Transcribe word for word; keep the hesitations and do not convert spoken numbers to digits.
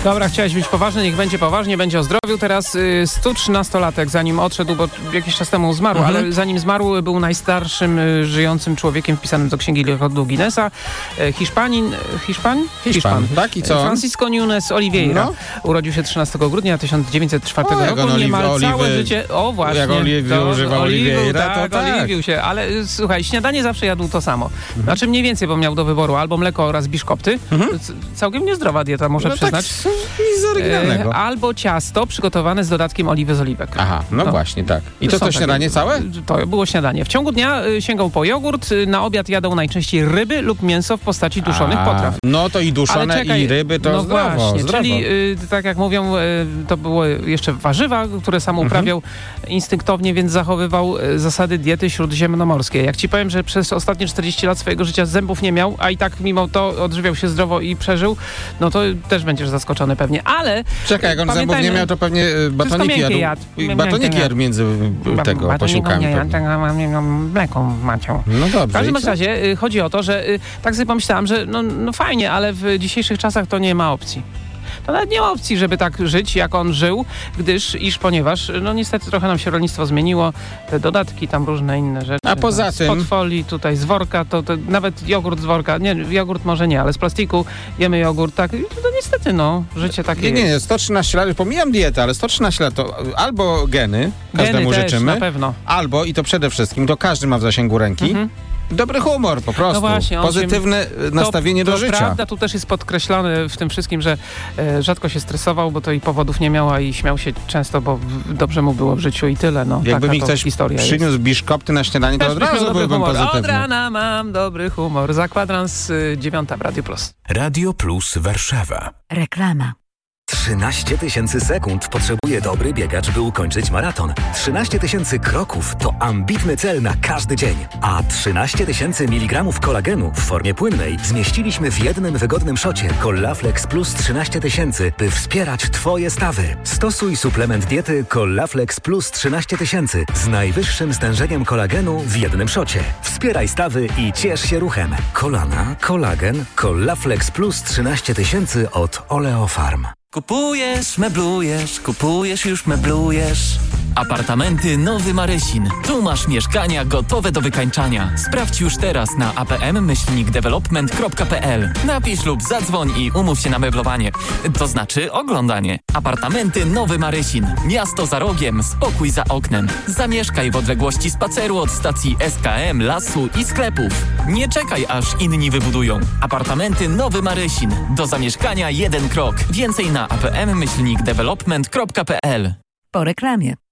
Dobra, chciałeś być poważny, niech będzie poważnie, będzie o zdrowiu. Teraz y, sto trzynastolatek, zanim odszedł, bo jakiś czas temu zmarł, mhm. ale zanim zmarł, był najstarszym y, żyjącym człowiekiem wpisanym do Księgi Rekordu Guinnessa. Y, Hiszpanin, Hiszpan? Hiszpan, Hiszpan. Tak, i co? Francisco Nunes Oliveira. No. Urodził się trzynastego grudnia tysiąc dziewięćset czwartego o, roku. Niemal oliwy, całe życie... O, właśnie. Jak Oliwy używał Oliveira, tak, to tak. Oliwił się, ale y, słuchaj, śniadanie zawsze jadł to samo. Mhm. Znaczy mniej więcej, bo miał do wyboru albo mleko oraz biszkopty. Mhm. C- całkiem niezdrowa dieta, muszę no przyznać. Tak, nic oryginalnego. E, albo ciasto przygotowane z dodatkiem oliwy z oliwek. Aha, no, no. właśnie, tak. I to to śniadanie takie, całe? To było śniadanie. W ciągu dnia y, sięgał po jogurt, y, na obiad jadał najczęściej ryby lub mięso w postaci duszonych A, potraw. No to i duszone, czekaj, i ryby to no zdrowo. Właśnie, zdrowo. Czyli y, tak jak mówią, y, to było jeszcze warzywa, które sam mhm. uprawiał instynktownie, więc zachowywał y, zasady diety śródziemnomorskiej. Jak ci powiem, że przez ostatnie czterdzieści lat swojego życia zębów nie miał, a i tak mimo to odżywiał się zdrowo i przeżył, no to też będziesz zaskoczony pewnie. Ale czekaj, jak on zębów nie miał, to pewnie batoniki jadł. jadł. Batoniki jadł między tego ba- posiłkami. Nie, tego mleko macią. No dobrze. W każdym razie y, chodzi o to, że y, tak sobie pomyślałam, że no, no fajnie, ale w dzisiejszych czasach to nie ma opcji. To nawet nie ma opcji, żeby tak żyć, jak on żył, gdyż, iż ponieważ, no niestety trochę nam się rolnictwo zmieniło, te dodatki, tam różne inne rzeczy. A poza z tym... pod folii, tutaj z worka, to, to nawet jogurt z worka, nie, jogurt może nie, ale z plastiku jemy jogurt, tak, to niestety, no, życie takie Nie, nie, nie, sto trzynaście lat, pomijam dietę, ale sto trzynaście lat to albo geny, każdemu geny życzymy, też, na pewno. Albo, i to przede wszystkim, to każdy ma w zasięgu ręki, mhm. dobry humor po prostu, no właśnie, pozytywne się, nastawienie to, do to życia. Prawda, tu też jest podkreślone w tym wszystkim, że e, rzadko się stresował, bo to i powodów nie miała i śmiał się często, bo w, dobrze mu było w życiu i tyle. No, jakby mi ktoś historia przyniósł jest. biszkopty na śniadanie, to też od razu byłbym humor. pozytywny. Od rana mam dobry humor. Za kwadrans y, dziewiąta w Radio Plus. Radio Plus Warszawa. Reklama. trzynaście tysięcy sekund potrzebuje dobry biegacz, by ukończyć maraton. trzynaście tysięcy kroków to ambitny cel na każdy dzień. A trzynaście tysięcy miligramów kolagenu w formie płynnej zmieściliśmy w jednym wygodnym szocie Collaflex Plus trzynaście tysięcy, by wspierać Twoje stawy. Stosuj suplement diety Collaflex Plus trzynaście tysięcy z najwyższym stężeniem kolagenu w jednym szocie. Wspieraj stawy i ciesz się ruchem. Kolana, kolagen, Collaflex Plus trzynaście tysięcy od Oleofarm. Kupujesz, meblujesz, kupujesz, już meblujesz. Apartamenty Nowy Marysin. Tu masz mieszkania gotowe do wykańczania. Sprawdź już teraz na a p m myślnik development kropka p l. Napisz lub zadzwoń i umów się na meblowanie. To znaczy oglądanie. Apartamenty Nowy Marysin. Miasto za rogiem, spokój za oknem. Zamieszkaj w odległości spaceru od stacji S K M, lasu i sklepów. Nie czekaj, aż inni wybudują. Apartamenty Nowy Marysin. Do zamieszkania jeden krok. Więcej na a p m myślnik development kropka p l. Po reklamie.